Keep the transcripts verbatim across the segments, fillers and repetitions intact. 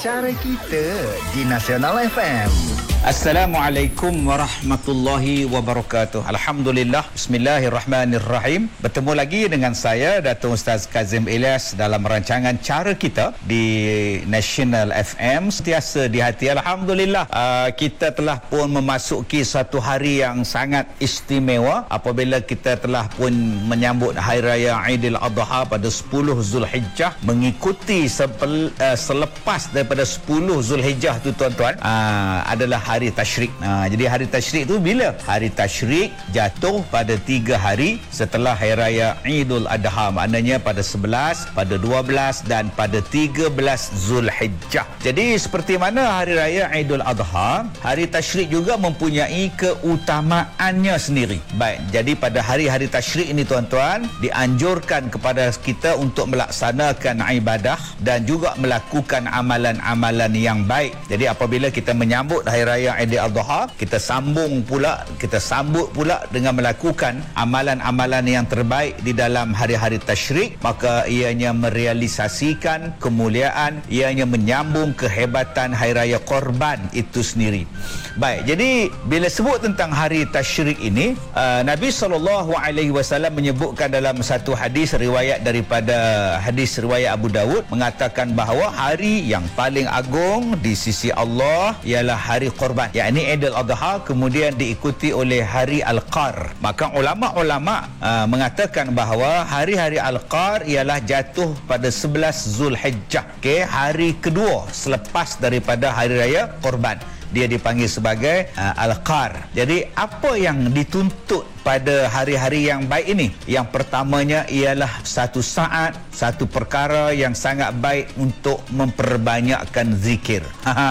Cara kita di Nasional F M. Assalamualaikum warahmatullahi wabarakatuh. Alhamdulillah. Bismillahirrahmanirrahim. Bertemu lagi dengan saya, Datuk Ustaz Kazim Ilyas, dalam rancangan Cara Kita di Nasional F M. Sentiasa di hati. Alhamdulillah, uh, kita telah pun memasuki satu hari yang sangat istimewa apabila kita telah pun menyambut Hari Raya Aidil Adha pada sepuluh Zulhijjah, mengikuti sepel, uh, selepas daripada sepuluh Zulhijjah tu tuan-tuan, uh, adalah hari Tasyrik. Ha, jadi hari Tasyrik tu bila? Hari Tasyrik jatuh pada tiga hari setelah Hari Raya Aidul Adha. Maknanya pada sebelas, pada dua belas dan pada tiga belas Zulhijjah. Jadi seperti mana Hari Raya Aidul Adha, Hari Tasyrik juga mempunyai keutamaannya sendiri. Baik, jadi pada hari-hari Tasyrik ini tuan-tuan, dianjurkan kepada kita untuk melaksanakan ibadah dan juga melakukan amalan-amalan yang baik. Jadi apabila kita menyambut Hari Raya Aidil Adha, kita sambung pula, kita sambut pula dengan melakukan amalan-amalan yang terbaik di dalam hari-hari Tasyrik, maka ianya merealisasikan kemuliaan, ianya menyambung kehebatan Hari Raya Korban itu sendiri. Baik, jadi bila sebut tentang hari Tasyrik ini, uh, Nabi sallallahu alaihi wasallam menyebutkan dalam satu hadis riwayat daripada hadis riwayat Abu Dawud, mengatakan bahawa hari yang paling agung di sisi Allah ialah hari Korban, yakni Aidil Adha, kemudian diikuti oleh hari Al-Qar. Maka ulama-ulama uh, mengatakan bahawa hari-hari Al-Qar ialah jatuh pada sebelas Zulhijjah, okay? Hari kedua selepas daripada Hari Raya Korban. Dia dipanggil sebagai uh, Al-Qar. Jadi apa yang dituntut pada hari-hari yang baik ini? Yang pertamanya ialah satu saat, satu perkara yang sangat baik untuk memperbanyakkan zikir.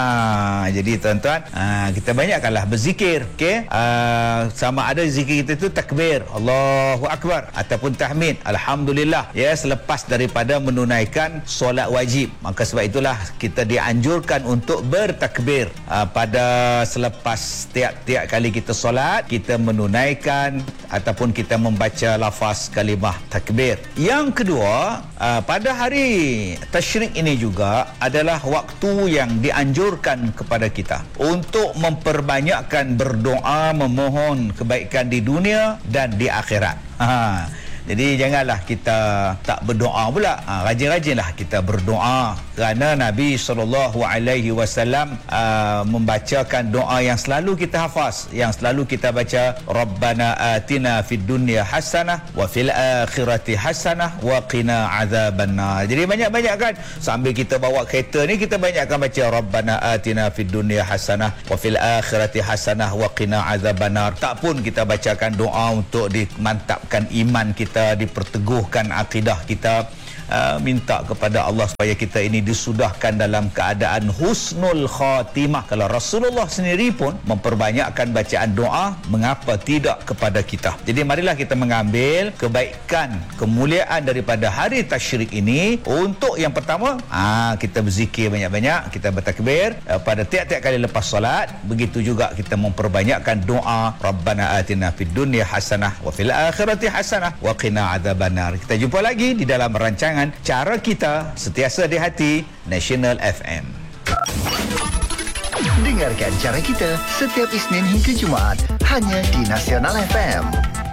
Ha, jadi tuan-tuan, uh, kita banyakkanlah berzikir, okey? Uh, sama ada zikir kita itu takbir, Allahu Akbar, ataupun tahmid, Alhamdulillah, ya, selepas daripada menunaikan solat wajib. Maka sebab itulah kita dianjurkan untuk bertakbir uh, pada selepas tiap-tiap kali kita solat, kita menunaikan ataupun kita membaca lafaz kalimah takbir. Yang kedua, uh, pada hari Tasyrik ini juga adalah waktu yang dianjurkan kepada kita untuk memperbanyakkan berdoa, memohon kebaikan di dunia dan di akhirat. Ha. Jadi janganlah kita tak berdoa pula. Ha, rajin-rajinlah kita berdoa, kerana Nabi sallallahu alaihi wasallam uh, membacakan doa yang selalu kita hafaz, yang selalu kita baca, Rabbana atina fid dunya hasanah wa fil akhirati hasanah wa qina azabannar. Jadi banyak-banyak kan, sambil kita bawa kereta ni, kita banyakkan baca Rabbana atina fid dunya hasanah wa fil akhirati hasanah wa qina azabannar. Tak pun kita bacakan doa untuk dimantapkan iman kita, diperteguhkan akidah kita, uh, minta kepada Allah supaya kita ini disudahkan dalam keadaan husnul khatimah. Kalau Rasulullah sendiri pun memperbanyakkan bacaan doa, mengapa tidak kepada kita? Jadi marilah kita mengambil kebaikan, kemuliaan daripada hari Tasyrik ini untuk yang pertama, ah, kita berzikir banyak-banyak, kita bertakbir uh, pada tiap-tiap kali lepas solat. Begitu juga kita memperbanyakkan doa, Rabbana atina fid dunya hasanah wa fil akhirati hasanah wa qina adzabannar. Kita jumpa lagi di dalam rancangan Cara Kita, sentiasa di hati Nasional F M. Dengarkan Cara Kita setiap Isnin hingga Jumaat hanya di Nasional F M.